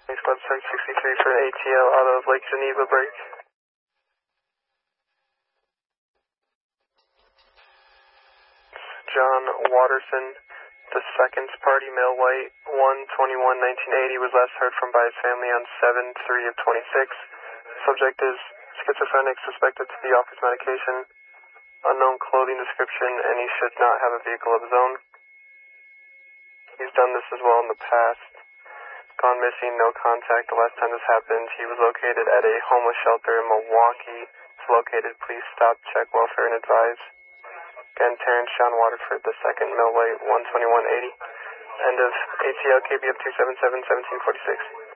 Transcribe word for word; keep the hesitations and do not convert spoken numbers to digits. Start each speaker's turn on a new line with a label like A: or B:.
A: Squad six sixty-three for an A T O out of Lake Geneva break. John Watterson, the second party, male white, one twenty-one nineteen eighty, was last heard from by his family on seven three of twenty-six. Subject is schizophrenic, suspected to be off his medication, unknown clothing description, and he should not have a vehicle of his own. He's done this as well in the past. Gone missing, no contact. The last time this happened, he was located at a homeless shelter in Milwaukee. It's located. Please stop, check welfare, and advise. Again, Terrence Sean Waterford, the second, male white, one twenty-one eighty. End of A T L K B F two seven seven, seventeen forty-six.